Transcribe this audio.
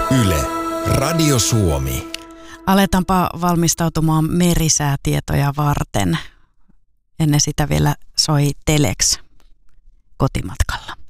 Yle, Radio Suomi. Aletaanpa valmistautumaan merisäätietoja varten. Ennen sitä vielä soi Telex kotimatkalla.